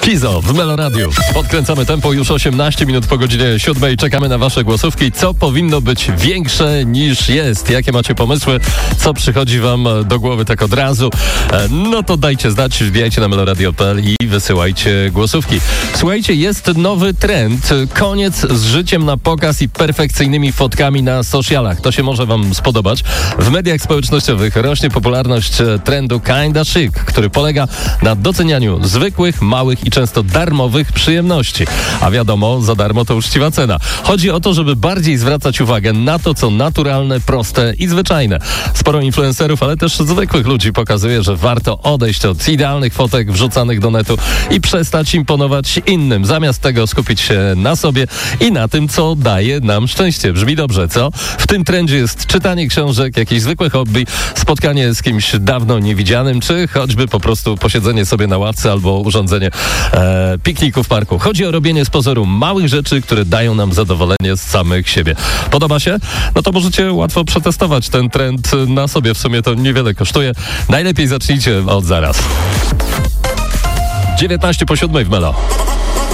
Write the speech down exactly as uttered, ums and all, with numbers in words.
Kizo w Melo Radio. Podkręcamy tempo już osiemnaście minut po godzinie siódmej. Czekamy na wasze głosówki. Co powinno być większe niż jest? Jakie macie pomysły? Co przychodzi wam do głowy tak od razu? No to dajcie znać, wbijajcie na meloradio kropka p l i wysyłajcie głosówki. Słuchajcie, jest nowy trend. Koniec z życiem na pokaz i perfekcyjnymi fotkami na socialach. To się może wam spodobać. W mediach społecznościowych rośnie popularność trendu Kinda Chic, który polega na docenianiu zwykłych, małych i często darmowych przyjemności. A wiadomo, za darmo to uczciwa cena. Chodzi o to, żeby bardziej zwracać uwagę na to, co naturalne, proste i zwyczajne. Sporo influencerów, ale też zwykłych ludzi pokazuje, że warto odejść od idealnych fotek wrzucanych do netu i przestać imponować innym. Zamiast tego skupić się na sobie i na tym, co daje nam szczęście. Brzmi dobrze, co? W tym trendzie jest czytanie książek, jakieś zwykłe hobby, spotkanie z kimś dawno niewidzianym, czy choćby po prostu posiedzenie sobie na ławce albo urządzenie e, pikniku w parku. Chodzi o robienie z pozoru małych rzeczy, które dają nam zadowolenie z samych siebie. Podoba się? No to możecie łatwo przetestować ten trend na sobie. W sumie to niewiele kosztuje. Najlepiej zacznijcie od zaraz. dziewiętnaście po siódmej w Melo.